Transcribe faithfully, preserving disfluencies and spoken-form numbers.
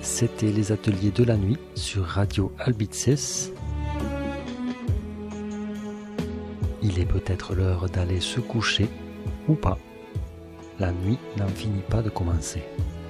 C'était les ateliers de la nuit sur Radio Albitzes. Il est peut-être l'heure d'aller se coucher, ou pas. La nuit n'en finit pas de commencer.